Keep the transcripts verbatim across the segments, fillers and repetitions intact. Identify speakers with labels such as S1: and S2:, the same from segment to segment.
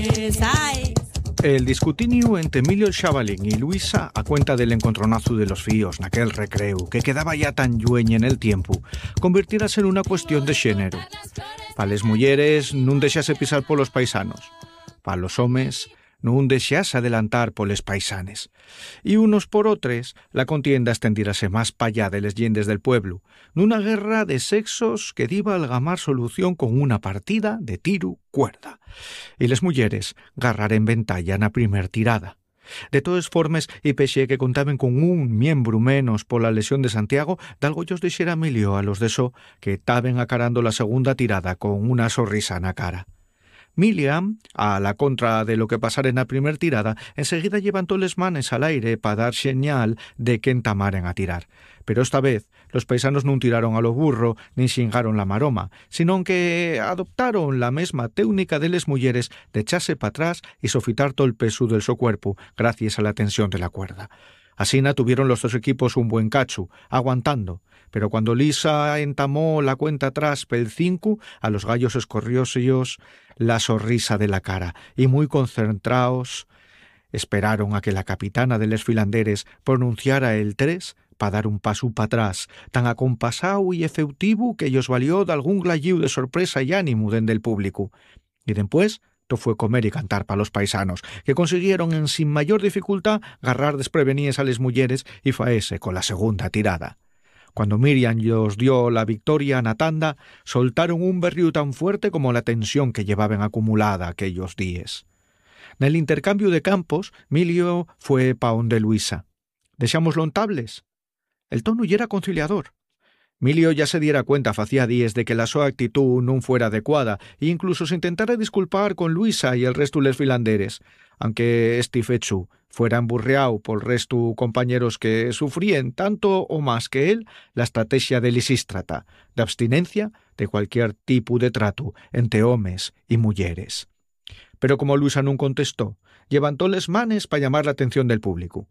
S1: El discutinio entre Emilio el Xabalín y Luisa a cuenta del encontronazo de los fíos naquel recreu, que quedaba ya tan llueñe en el tiempo, convirtiérase en una cuestión de xénero. Pa les mulleres nun deixase pisar polos paisanos, pa los homes nun deixase adelantar poles paisanes. Y unos por otros, la contienda extendiérase más pa allá de les llendes del pueblo, nuna guerra de sexos que diba algamar solución con una partida de tiro cuerda. Y les mulleres garraren ventalla na primer tirada. De todas formas, y pexe que contaben con un miembro menos pola lesión de Santiago, dalgo llos dixera Emilio a los de so que taben acarando la segunda tirada con una sonrisa na cara. Miriam, a la contra de lo que pasara en la primer tirada, enseguida levantó les manes al aire para dar señal de que entamaren a tirar. Pero esta vez los paisanos nun tiraron a lo burro ni xingaron la maroma, sino que adoptaron la mesma técnica de les mulleres de echarse para atrás y sofitar todo el peso del su cuerpo gracias a la tensión de la cuerda. Asina tuvieron los dos equipos un buen cacho, aguantando, pero cuando Lisa entamó la cuenta atrás pel cinco, a los gallos escorriósellos la sonrisa de la cara, y muy concentrados esperaron a que la capitana de les filanderes pronunciara el tres para dar un paso para atrás, tan acompasado y efectivo que ellos valió de algún glayíu de sorpresa y ánimo dende el público. Y después fue comer y cantar pa los paisanos, que consiguieron en sin mayor dificultad agarrar despreveníes a les mulleres y faese con la segunda tirada. Cuando Miriam los dio la victoria a Natanda, soltaron un berriu tan fuerte como la tensión que llevaban acumulada aquellos días. Nel intercambio de campos, Emilio fue pa onde Luisa. «Dexámoslo en tables». El tono yera conciliador. Emilio ya se diera cuenta facía días de que la súa actitud non fuera adecuada e incluso se intentara disculpar con Luisa y el resto les filanderes, aunque esti fechu fuera emburreau por resto compañeros que sufrían tanto o más que él la estrategia de Lisístrata, de abstinencia de cualquier tipo de trato entre homes y mulleres. Pero como Luisa nun contestó, levantó les manes para llamar la atención del público.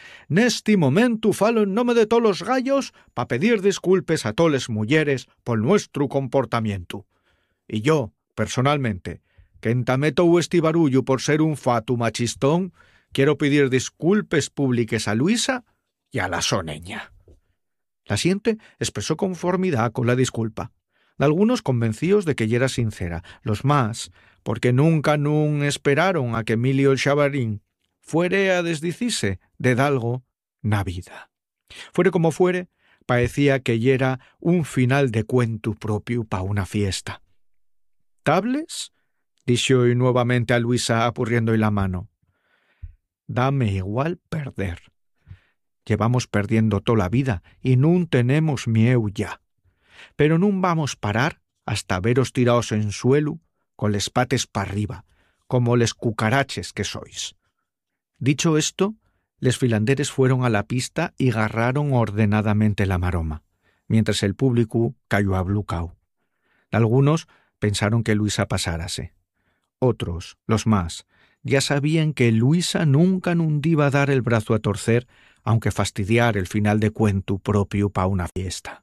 S1: Nesti momento falo en nome de todos los gallos pa pedir disculpes a toles mulleres por nuestro comportamiento. Y yo, personalmente, que entamé todo este barullo por ser un fatu machistón, quiero pedir disculpes públicas a Luisa y a la soneña. La siente expresó conformidad con la disculpa. Algunos convencidos de que yera sincera, los más, porque nunca nun esperaron a que Emilio el Xabalín fuere a desdicirse de dalgo na vida. Fuere como fuere, parecía que yera un final de cuento propio pa una fiesta. «¿Tables?» dixo nuevamente a Luisa apurriendo la mano. «Dame igual perder. Llevamos perdiendo toda la vida y nun tenemos mieu ya. Pero nun vamos parar hasta veros tiraos en suelo con les pates pa arriba, como les cucaraches que sois». Dicho esto, les filanderes fueron a la pista y agarraron ordenadamente la maroma, mientras el público cayó ablucao. Algunos pensaron que Luisa pasárase. Otros, los más, ya sabían que Luisa nunca nun iba a dar el brazo a torcer, aunque fastidiar el final de cuento propio pa una fiesta.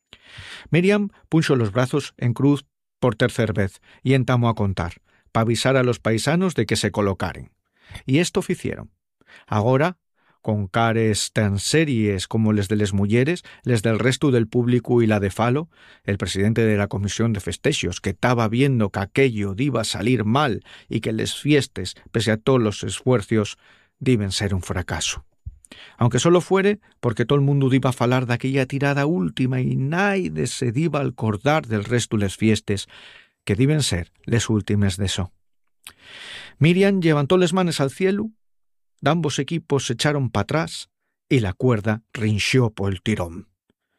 S1: Miriam puso los brazos en cruz por tercer vez y entamó a contar, pa avisar a los paisanos de que se colocaren. Y esto ficieron. Agora, con cares tan series como les de les mulleres, les del resto del público y la de Falo, el presidente de la comisión de festexos, que estaba viendo que aquello diba a salir mal y que les fiestes, pese a todos los esfuerzos, diben ser un fracaso. Aunque solo fuere porque todo el mundo diba a falar d'aquella tirada última y naide se diba a acordar del resto les fiestes, que diben ser les últimes de so. Miriam levantó les manes al cielo, ambos equipos se echaron para atrás y la cuerda rinxió por el tirón.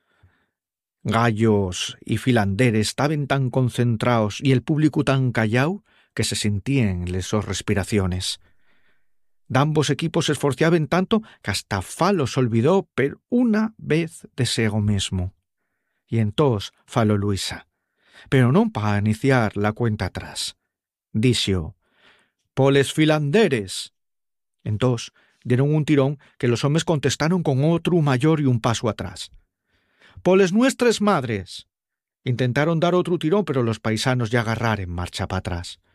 S1: Gallos y filanderes estaban tan concentrados y el público tan callao que se sentían les sos respiraciones. D'ambos equipos se esforciaban tanto que hasta Falo se olvidó per una vez de sego mismo. Y entonces faló Luisa, pero non para iniciar la cuenta atrás. Dixo: «Poles filanderes». Entonces dieron un tirón que los hombres contestaron con otro mayor y un paso atrás. «Poles nuestras madres». Intentaron dar otro tirón, pero los paisanos ya agarraron marcha para atrás.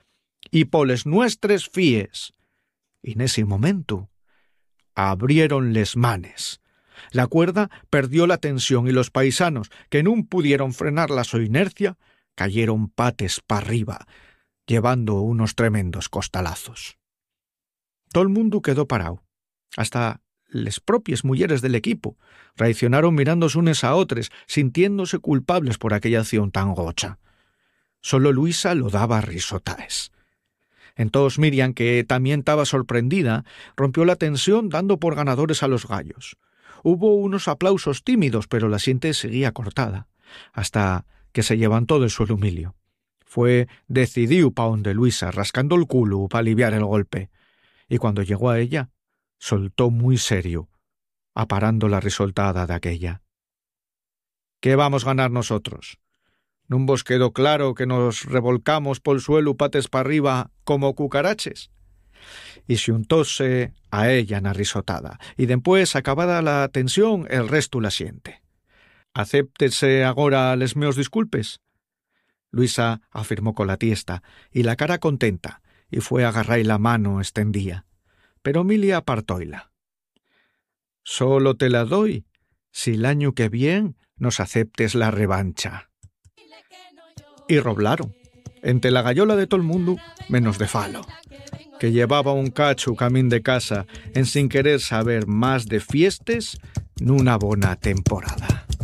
S1: y poles nuestres fies. Y en ese momento abrieron les manes. La cuerda perdió la tensión y los paisanos, que no pudieron frenarla su inercia, cayeron pates pa' arriba, llevando unos tremendos costalazos. Todo el mundo quedó parado. Hasta les propias mujeres del equipo reaccionaron mirándose unes a otros, sintiéndose culpables por aquella acción tan gocha. Solo Luisa lo daba risotaes. Entonces Miriam, que también estaba sorprendida, rompió la tensión dando por ganadores a los gallos. Hubo unos aplausos tímidos, pero la siente seguía cortada, hasta que se levantó del suelo humilio. Fue decidiu pa onde Luisa, rascando el culo pa aliviar el golpe, y cuando llegó a ella, soltó muy serio, aparando la risoltada de aquella. «¿Qué vamos a ganar nosotros? ¿Nun vos quedó claro que nos revolcamos pol suelo pates pa arriba como cucaraches?» Y se untóse a ella na risotada, y dempués, acabada la tensión, el resto la siente. «Acéptese agora les meus disculpes». Luisa afirmó con la tiesta, y la cara contenta, y fue a agarrar la mano extendía. Pero Milia apartóila. «Solo te la doy si el año que viene nos aceptes la revancha». Y roblaron, entre la gallola de todo el mundo, menos de Falo, que llevaba un cacho camín de casa en sin querer saber más de fiestes n'una bona temporada.